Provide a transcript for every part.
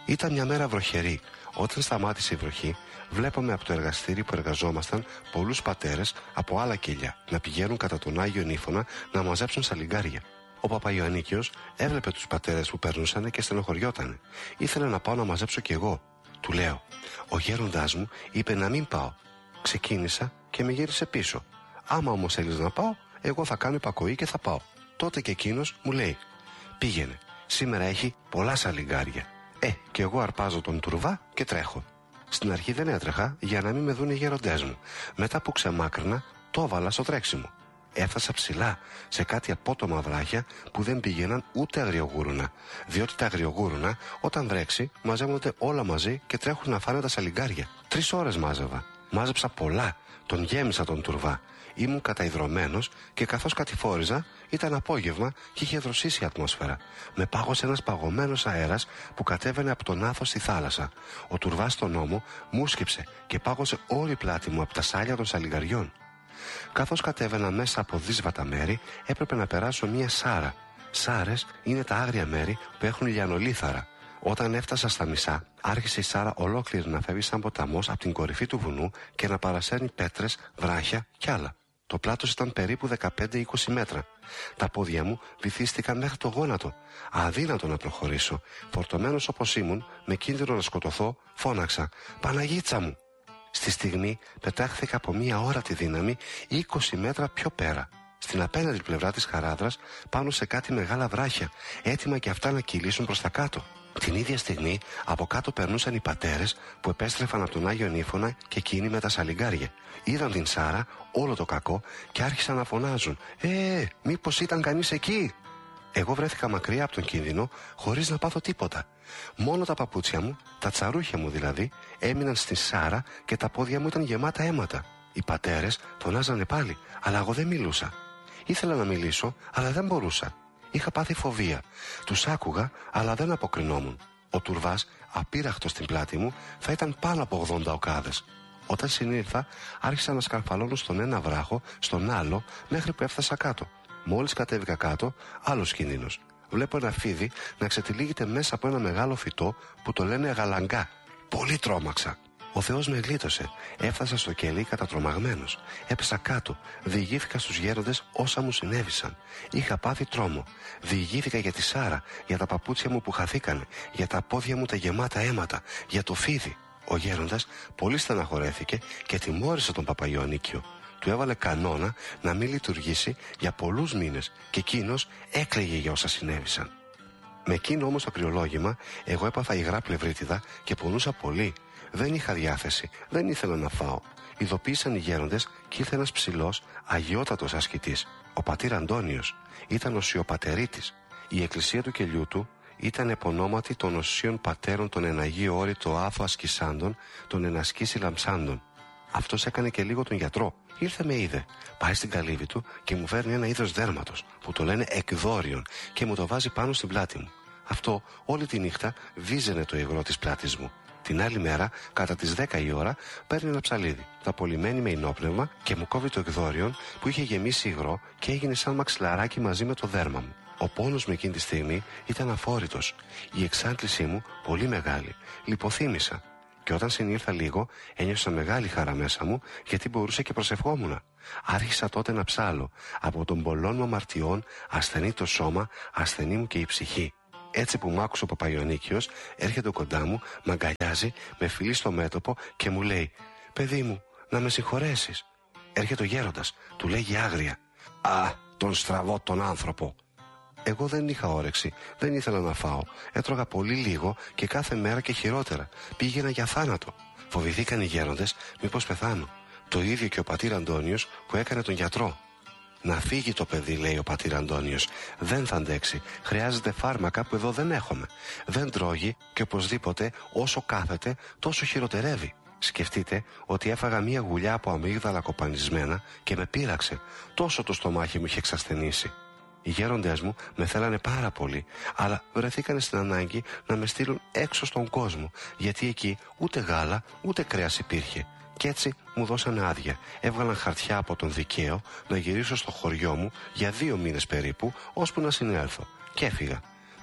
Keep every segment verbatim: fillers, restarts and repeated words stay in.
Ήταν μια μέρα βροχερή. Όταν σταμάτησε η βροχή, βλέπαμε από το εργαστήρι που εργαζόμασταν πολλούς πατέρες από άλλα κελιά να πηγαίνουν κατά τον Άγιο Νύφωνα να μαζέψουν σαλιγκάρια. Ο Παπαϊωαννίκιος έβλεπε τους πατέρες που περνούσαν και στενοχωριότανε. Ήθελε να πάω να μαζέψω κι εγώ. Του λέω. Ο γέροντάς μου είπε να μην πάω. Ξεκίνησα και με γύρισε πίσω. Άμα όμως θέλεις να πάω, εγώ θα κάνω υπακοή και θα πάω. Τότε και εκείνος μου λέει: πήγαινε, σήμερα έχει πολλά σαλιγκάρια. Ε, και εγώ αρπάζω τον τουρβά και τρέχω. Στην αρχή δεν έτρεχα για να μην με δουν οι γέροντές μου. Μετά που ξεμάκρυνα, το έβαλα στο τρέξιμο. Έφτασα ψηλά σε κάτι απότομα βράχια που δεν πήγαιναν ούτε αγριογούρουνα. Διότι τα αγριογούρουνα, όταν βρέξει, μαζεύονται όλα μαζί και τρέχουν να φάνε τα σαλιγκάρια. Τρεις ώρες μάζευα. Μάζεψα πολλά. Τον γέμισα τον τουρβά. Ήμουν καταϊδρωμένος και καθώς κατηφόριζα, ήταν απόγευμα και είχε δροσίσει η ατμόσφαιρα. Με πάγωσε ένας παγωμένος αέρας που κατέβαινε από τον άθο στη θάλασσα. Ο τουρβάς στον ώμο μου σκύψε και πάγωσε όλη η πλάτη μου από τα σάλια των σαλιγκαριών. Καθώς κατέβαινα μέσα από δύσβατα μέρη, έπρεπε να περάσω μία σάρα. Σάρες είναι τα άγρια μέρη που έχουν λιανολίθαρα. Όταν έφτασα στα μισά, άρχισε η σάρα ολόκληρη να φεύγει σαν ποταμός από την κορυφή του βουνού και να παρασέρνει πέτρες, βράχια κι άλλα. Το πλάτος ήταν περίπου δεκαπέντε με είκοσι μέτρα. Τα πόδια μου βυθίστηκαν μέχρι το γόνατο. Αδύνατο να προχωρήσω. Φορτωμένος όπως ήμουν, με κίνδυνο να σκοτωθώ, φώναξα: Παναγίτσα μου! Στη στιγμή πετάχθηκα από μία όρατη δύναμη είκοσι μέτρα πιο πέρα. Στην απέναντι πλευρά της χαράδρας, πάνω σε κάτι μεγάλα βράχια, έτοιμα και αυτά να κυλήσουν προς τα κάτω. Την ίδια στιγμή από κάτω περνούσαν οι πατέρες που επέστρεφαν από τον Άγιο Νύφωνα και εκείνοι με τα σαλιγκάρια. Είδαν την σάρα, όλο το κακό, και άρχισαν να φωνάζουν: Ε, μήπως ήταν κανείς εκεί? Εγώ βρέθηκα μακριά από τον κίνδυνο, χωρίς να πάθω τίποτα. Μόνο τα παπούτσια μου, τα τσαρούχια μου δηλαδή, έμειναν στη σάρα και τα πόδια μου ήταν γεμάτα αίματα. Οι πατέρες φωνάζανε πάλι, αλλά εγώ δεν μιλούσα. Ήθελα να μιλήσω, αλλά δεν μπορούσα. Είχα πάθει φοβία. Τους άκουγα, αλλά δεν αποκρινόμουν. Ο τουρβάς, απείραχτος στην πλάτη μου, θα ήταν πάνω από ογδόντα οκάδες. Όταν συνήλθα, άρχισα να σκαρφαλώνω στον ένα βράχο, στον άλλο, μέχρι που έφτασα κάτω. Μόλις κατέβηκα κάτω, άλλος κίνδυνος. Βλέπω ένα φίδι να ξετυλίγεται μέσα από ένα μεγάλο φυτό που το λένε γαλαγκά. Πολύ τρόμαξα. Ο Θεός με γλίτωσε. Έφτασα στο κελί κατατρομαγμένος. Έπεσα κάτω. Διηγήθηκα στους γέροντες όσα μου συνέβησαν. Είχα πάθει τρόμο. Διηγήθηκα για τη σάρα, για τα παπούτσια μου που χαθήκανε, για τα πόδια μου τα γεμάτα αίματα, για το φίδι. Ο γέροντας πολύ στεναχωρέθηκε και τιμώρησε τον Παπαϊωαννίκιο. Του έβαλε κανόνα να μην λειτουργήσει για πολλούς μήνες και εκείνος έκλαιγε για όσα συνέβησαν. Με εκείνο όμως το κρυολόγημα, εγώ έπαθα υγρά πλευρίτιδα και πονούσα πολύ. Δεν είχα διάθεση, δεν ήθελα να φάω. Ειδοποίησαν οι γέροντες και ήρθε ένας ψηλός, αγιότατος ασκητής. Ο πατήρ Αντώνιος ήταν οσιοπατερίτης. Η εκκλησία του κελιού του ήταν επωνόματι των οσίων πατέρων των εναγίου όρη το άθο ασκησάντων, των ενασκήσει λαμψάντων. Αυτός έκανε και λίγο τον γιατρό. Ήρθε με είδε. Πάει στην καλύβη του και μου φέρνει ένα είδος δέρματος που το λένε εκδόριον και μου το βάζει πάνω στην πλάτη μου. Αυτό όλη τη νύχτα βίζαινε το υγρό της πλάτης μου. Την άλλη μέρα, κατά τις δέκα η ώρα, παίρνει ένα ψαλίδι, τα πολυμένη με ινόπνευμα και μου κόβει το εκδόριον που είχε γεμίσει υγρό και έγινε σαν μαξιλαράκι μαζί με το δέρμα μου. Ο πόνος μου εκείνη τη στιγμή ήταν αφόρητος. Η εξάντλησή μου πολύ μεγάλη. Λιποθύμησα. Και όταν συνήλθα λίγο, ένιωσα μεγάλη χαρά μέσα μου, γιατί μπορούσα και προσευχόμουνα. Άρχισα τότε να ψάλω. Από των πολλών μου αμαρτιών, ασθενεί το σώμα, ασθενεί μου και η ψυχή. Έτσι που μ' άκουσε ο Παπαϊωαννίκιος, έρχεται κοντά μου, μ' αγκαλιάζει, με φιλεί στο μέτωπο και μου λέει: «Παιδί μου, να με συγχωρέσεις». Έρχεται ο γέροντας, του λέγει άγρια: «Α, τον στραβό τον άνθρωπο». Εγώ δεν είχα όρεξη, δεν ήθελα να φάω. Έτρωγα πολύ λίγο και κάθε μέρα και χειρότερα. Πήγαινα για θάνατο. Φοβηθήκαν οι γέροντες μήπως πεθάνω. Το ίδιο και ο πατήρ Αντώνιος που έκανε τον γιατρό. «Να φύγει το παιδί», λέει ο πατήρ Αντώνιος. «Δεν θα αντέξει. Χρειάζεται φάρμακα που εδώ δεν έχουμε. Δεν τρώγει και οπωσδήποτε όσο κάθεται τόσο χειροτερεύει». Σκεφτείτε ότι έφαγα μία γουλιά από αμύγδαλα κοπανισμένα και με πείραξε. Τόσο το στομάχι μου είχε εξασθενήσει. Οι γέροντές μου με θέλανε πάρα πολύ, αλλά βρεθήκανε στην ανάγκη να με στείλουν έξω στον κόσμο, γιατί εκεί ούτε γάλα ούτε κρέας υπήρχε. Κι έτσι μου δώσανε άδεια. Έβγαλαν χαρτιά από τον δικαίο να γυρίσω στο χωριό μου για δύο μήνες περίπου, ώσπου να συνέλθω. Και έφυγα.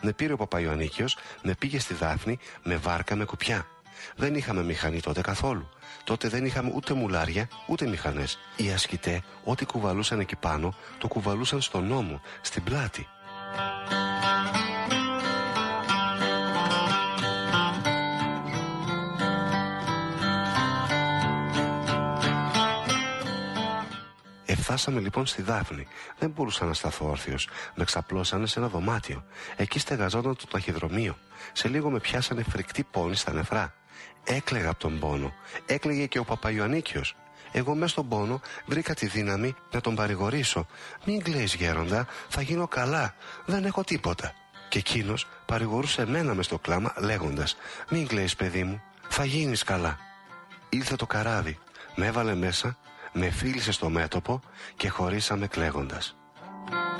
Με πήρε ο Παπαϊωαννίκιος, με πήγε στη Δάφνη με βάρκα με κουπιά. Δεν είχαμε μηχανή τότε καθόλου. Τότε δεν είχαμε ούτε μουλάρια ούτε μηχανές. Οι ασκητέ, ό,τι κουβαλούσαν εκεί πάνω, το κουβαλούσαν στον ώμο, στην πλάτη. Φτάσαμε λοιπόν στη Δάφνη. Δεν μπορούσα να σταθώ όρθιος. Με ξαπλώσανε σε ένα δωμάτιο. Εκεί στεγαζόταν το ταχυδρομείο. Σε λίγο με πιάσανε φρικτή πόνη στα νεφρά. Έκλαιγα από τον πόνο. Έκλαιγε και ο Παπαϊωαννίκιος. Εγώ μες στον πόνο βρήκα τη δύναμη να τον παρηγορήσω. «Μην κλαις, γέροντα, θα γίνω καλά. Δεν έχω τίποτα». Και εκείνος παρηγορούσε εμένα μες στο κλάμα λέγοντας «Μην κλαις, παιδί μου, θα γίνεις καλά». Ήλθε το καράβι. Με έβαλε μέσα, με φίλησε στο μέτωπο και χωρίσαμε κλαίγοντας.